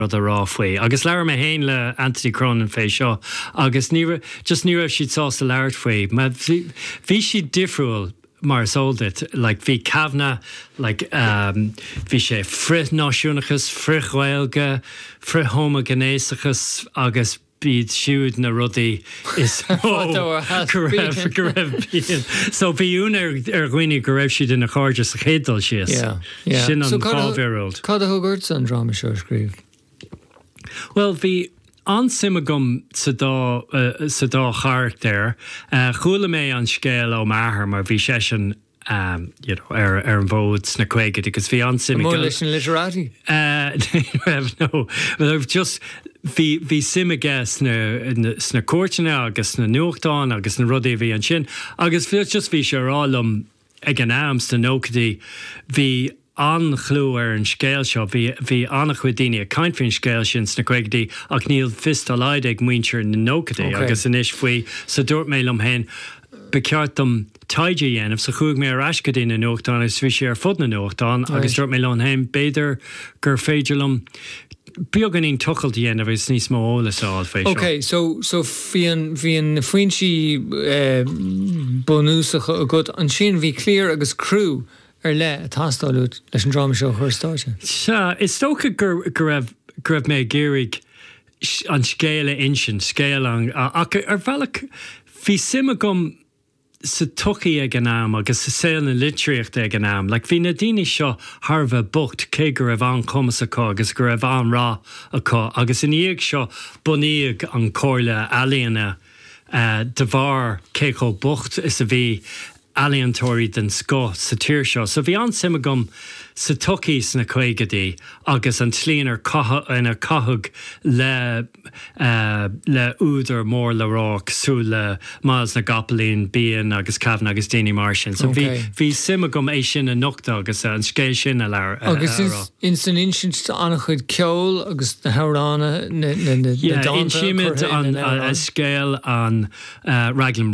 rud a rá faoi. Agus leir me héin le Anthony Cronin fé seo, agus ní raibh siad sásta leirt faoi, ma bhí siad difriúil mar soldit, like bhí Cavna, like bhí sé frith náisiúnachas, frith Gaeilge, frith homogenéisachas, agus bíd siúd na rudaí is go raibh bíon. So bhíún gcuoine go raibh siad ina cháirde sa chédal sios. Sin an cábhéróid. Cad a thugairt an drama seo scríb? Well, bhí an simagum sa dá cháirt there, chúla mé an scéal ó máthair mar bhí sé sin an bhód sna cuaigid, agus bhí an simagum. Mór leis an literati? No, but just bhí simige sna cuairteanna agus na nuachtáin agus na rudaí bhí an sin, agus just bhí sé rálam ag an amst na nócadaí bhí an chlú an scéil seo, bhí annach chuid daoine a caint faoin scéil sin sna cuaigdaí ach níl fistálaid ag muintear na nócadaí, agus inis faoi sa dúirt mé lom hen beceartm taide dhéanamh sa chuaig mé ar aiscadaí na nuachtáin agus bhí sé ar fud na nuachtáin, agus dúirt mé lom hen béidir gur féidirlumm beagán íon tuchailt dhéanamh is níos mó ólasáil fé seo. Okay, so bhí an faointí bonúsach a go an sin bhí clear agus crú le tastáút leis an drama seo chuirtáte. Is tócha gur raibh mé géirigh an scéile insin, scéil ach ar bhealach bhí simagum sa tuchaí ag an am agus sa saoil na litríocht ag an am. Like bhí na daoine seo tharbh bucht cé gur raibh an cumas acu agus gur raibh an rá acu, agus in íag seo buníag an cóirle ealaíonna de bhar cé cho bucht is a bhí aliantóirí den sco sa tíir seo. So bhí an simagum sa tuchaí na cuaigadaí agus an tlíonar ina cathug le údar mór le rách sú le más na gapalín bíon agus cabhna agus daoine mar sin. So bhí simagum é sin a nuachta agus an scéil sin a leir. Agus in san insint annach chuid ceol agus na háránna na insiimiid an scéil an Raglan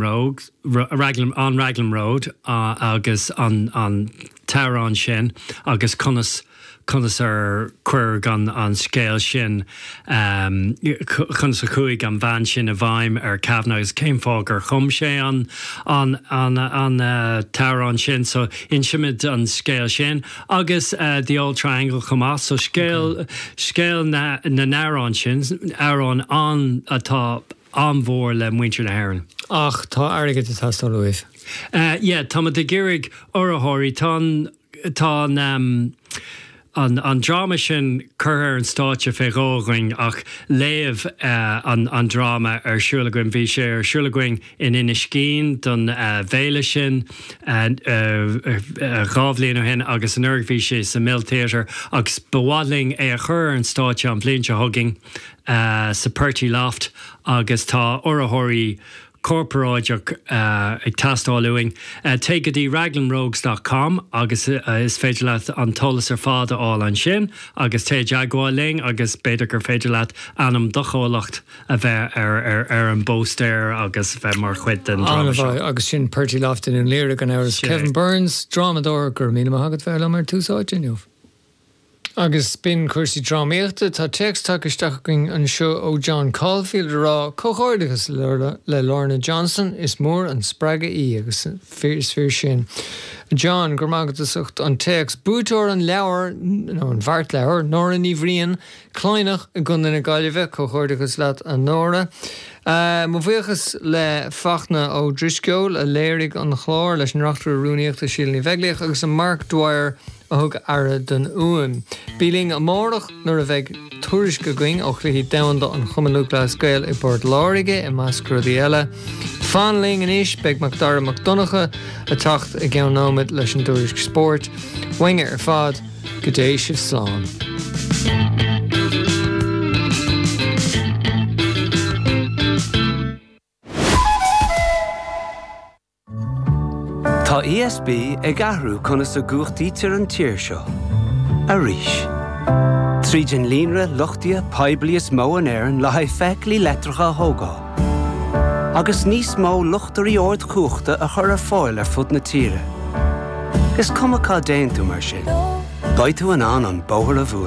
Road agus an Tarrán sin agus conas ar cuir gan an scéil sin conas a chuig an bhain sin a bhaim ar cabhna agus céim fág ar chum sé an Tarrán sin, so insiimiid an scéil sin agus the old triangle chumá, so scéil na nárán sin arán an atá an bhór le muintir na hÉireann. Ach, tá airgid a tastal luibh. Tá de géirigh ortháirí tá an drama sin chur an státe fé róghing ach léamh an drama ar siúlaguin bhí sé ar siúlaguin in Iniscín don bhéile sin rábhlíonn ó hen agus an bhí sé sa milltéatar agus bhádling é a chur an státe an bblionte thugging sa Purty Loft agus tá ortháirí corporáideach ag tastáúing. Tégadí raglanrogues.com agus is féidir leat an tolas ar fáda áil an sin, agus té deagháiling agus beidir gur féidir leat anam docholacht a bheith ar an bóstéir agus bheith mar chuid an drama seo. Agus sin Purty Loft in Lyric an áras. Kevin Burns, dramador gur míle hagad bheith le mar túsáid inniuh. Agus bin cuasaí drámaíochta tá text takeísteaching an seo ó John Caulfield rá cóchordagus le Lorna Johnson is mór an spreaga agus sfér sin. John gur mágadtasach an text bútóir an leabhar nó an bhart leabhar nóra ní bhríon clánach a gunna na gaiileh cóchordagus leat an nóra. Má bhuichas le fachna ó Driscoll a léirigh an chlár leis an reachtar rúnaíochta síl ní bheaglaach agus an Mark Dwyer a thug ara den uan. Bíling a mórach nuair a bheith tuairis go going ó chluí damhanda an chumanúgla scéil i Port Láirige i Mascrodí eile. Fanling an isis beag Macdara McDonagha a tacht a gceannámid leis an dúris sport. Wainge ar fad go dé sibh slán. Tá ESB ag ahrú conas a gúchtaí tir an tíir seo. A ríis. Trídin línre luchtia poiblias mó an éireann le haid feiclí letracha thógá. Agus níos mó luchtarí ord chuachta a chur ar fáil ar fud na tíre. Is cuma cá déantú mar sin. Baitú an bóthar a bhuail.